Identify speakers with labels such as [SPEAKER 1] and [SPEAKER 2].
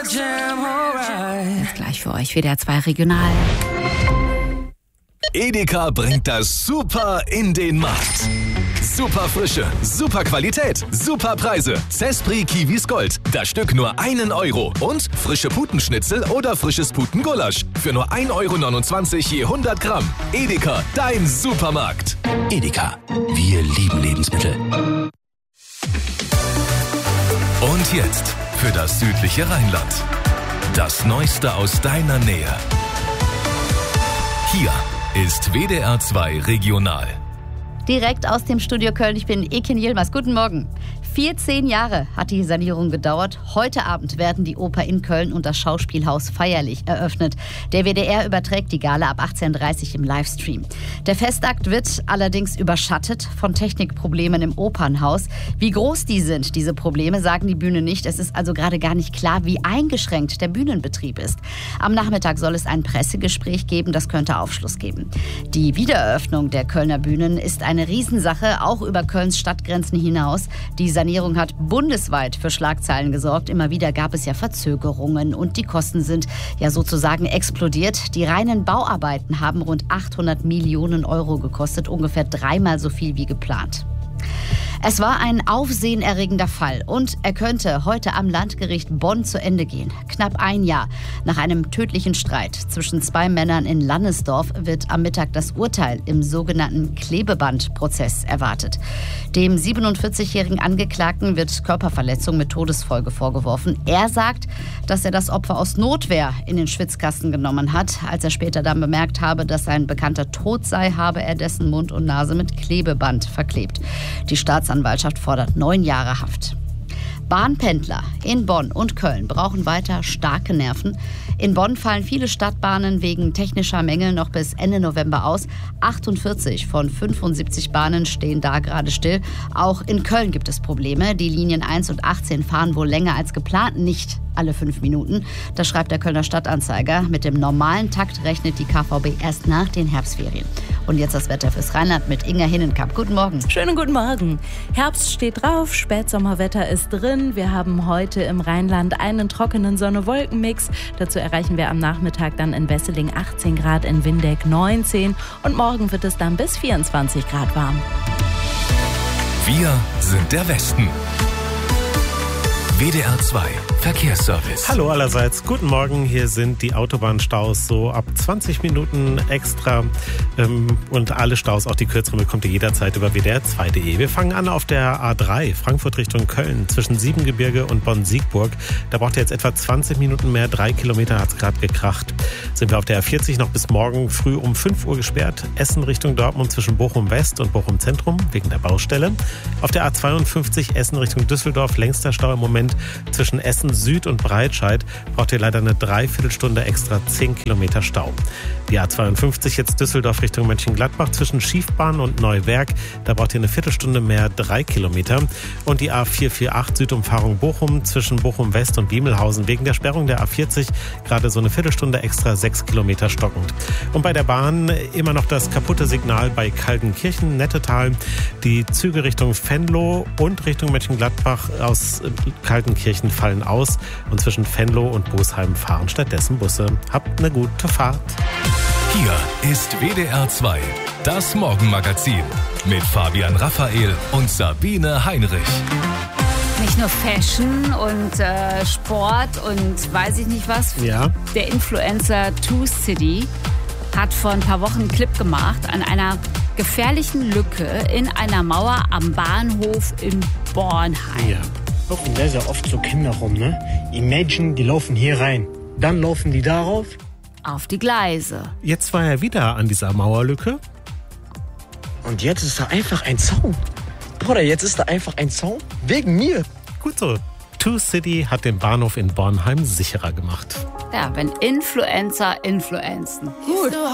[SPEAKER 1] Jetzt gleich für euch WDR 2 Regional.
[SPEAKER 2] Edeka bringt das Super in den Markt. Super Frische, super Qualität, super Preise. Zespri Kiwis Gold. Das Stück nur 1 Euro. Und frische Putenschnitzel oder frisches Putengulasch. Für nur 1,29 € je 100 Gramm. Edeka, dein Supermarkt.
[SPEAKER 3] Edeka, wir lieben Lebensmittel.
[SPEAKER 2] Und jetzt für das südliche Rheinland. Das Neueste aus deiner Nähe. Hier ist WDR 2 Regional.
[SPEAKER 1] Direkt aus dem Studio Köln, ich bin Ekin Yilmaz. Guten Morgen. 14 Jahre hat die Sanierung gedauert. Heute Abend werden die Oper in Köln und das Schauspielhaus feierlich eröffnet. Der WDR überträgt die Gala ab 18:30 Uhr im Livestream. Der Festakt wird allerdings überschattet von Technikproblemen im Opernhaus. Wie groß die sind, diese Probleme, sagen die Bühne nicht. Es ist also gerade gar nicht klar, wie eingeschränkt der Bühnenbetrieb ist. Am Nachmittag soll es ein Pressegespräch geben, das könnte Aufschluss geben. Die Wiedereröffnung der Kölner Bühnen ist eine Riesensache, auch über Kölns Stadtgrenzen hinaus. Die Sanierung hat bundesweit für Schlagzeilen gesorgt. Immer wieder gab es ja Verzögerungen und die Kosten sind ja sozusagen explodiert. Die reinen Bauarbeiten haben rund 800 Millionen € gekostet, ungefähr 3-mal so viel wie geplant. Es war ein aufsehenerregender Fall und er könnte heute am Landgericht Bonn zu Ende gehen. Knapp ein Jahr nach einem tödlichen Streit zwischen 2 Männern in Lannesdorf wird am Mittag das Urteil im sogenannten Klebebandprozess erwartet. Dem 47-jährigen Angeklagten wird Körperverletzung mit Todesfolge vorgeworfen. Er sagt, dass er das Opfer aus Notwehr in den Schwitzkasten genommen hat. Als er später dann bemerkt habe, dass sein Bekannter tot sei, habe er dessen Mund und Nase mit Klebeband verklebt. Die Staatsanwaltschaft fordert 9 Jahre Haft. Bahnpendler in Bonn und Köln brauchen weiter starke Nerven. In Bonn fallen viele Stadtbahnen wegen technischer Mängel noch bis Ende November aus. 48 von 75 Bahnen stehen da gerade still. Auch in Köln gibt es Probleme. Die Linien 1 und 18 fahren wohl länger als geplant, nicht alle 5 Minuten. Das schreibt der Kölner Stadtanzeiger. Mit dem normalen Takt rechnet die KVB erst nach den Herbstferien. Und jetzt das Wetter fürs Rheinland mit Inga Hinnenkamp. Guten Morgen.
[SPEAKER 4] Schönen guten Morgen. Herbst steht drauf, Spätsommerwetter ist drin. Wir haben heute im Rheinland einen trockenen Sonne-Wolken-Mix. Dazu erreichen wir am Nachmittag dann in Wesseling 18 Grad, in Windeck 19. Und morgen wird es dann bis 24 Grad warm.
[SPEAKER 2] Wir sind der Westen. WDR 2 Verkehrsservice.
[SPEAKER 5] Hallo allerseits, guten Morgen. Hier sind die Autobahnstaus so ab 20 Minuten extra. Und alle Staus, auch die kürzeren, bekommt ihr jederzeit über wdr2.de. Wir fangen an auf der A3, Frankfurt Richtung Köln, zwischen Siebengebirge und Bonn-Siegburg. Da braucht ihr jetzt etwa 20 Minuten mehr, 3 Kilometer hat es gerade gekracht. Sind wir auf der A40 noch bis morgen früh um 5 Uhr gesperrt. Essen Richtung Dortmund zwischen Bochum West und Bochum Zentrum wegen der Baustelle. Auf der A52 Essen Richtung Düsseldorf, längster Stau im Moment zwischen Essen Süd und Breitscheid. Braucht ihr leider eine Dreiviertelstunde extra, 10 Kilometer Stau. Die A52 jetzt Düsseldorf Richtung Mönchengladbach zwischen Schiefbahn und Neuwerk. Da braucht ihr eine Viertelstunde mehr, 3 Kilometer. Und die A448 Südumfahrung Bochum zwischen Bochum West und Biemelhausen wegen der Sperrung der A40 gerade so eine Viertelstunde extra, 6 Kilometer stockend. Und bei der Bahn immer noch das kaputte Signal bei Kaltenkirchen, Nettetal. Die Züge Richtung Venlo und Richtung Mönchengladbach aus Kaltenkirchen fallen aus und zwischen Venlo und Bosheim fahren stattdessen Busse. Habt eine gute Fahrt.
[SPEAKER 2] Hier ist WDR 2, das Morgenmagazin mit Fabian Raphael und Sabine Heinrich.
[SPEAKER 6] Nicht nur Fashion und Sport und weiß ich nicht was.
[SPEAKER 5] Ja.
[SPEAKER 6] Der Influencer Two City hat vor ein paar Wochen einen Clip gemacht an einer gefährlichen Lücke in einer Mauer am Bahnhof in Bornheim.
[SPEAKER 7] Ja. Laufen sehr, sehr oft so Kinder rum, ne? Imagine, die laufen hier rein. Dann laufen die darauf.
[SPEAKER 6] Auf die Gleise.
[SPEAKER 5] Jetzt war er wieder an dieser Mauerlücke.
[SPEAKER 7] Und jetzt ist da einfach ein Zaun. Bruder, jetzt ist da einfach ein Zaun. Wegen mir.
[SPEAKER 5] Gut so. Two City hat den Bahnhof in Bornheim sicherer gemacht.
[SPEAKER 6] Ja, wenn Influencer influenzen. Gut.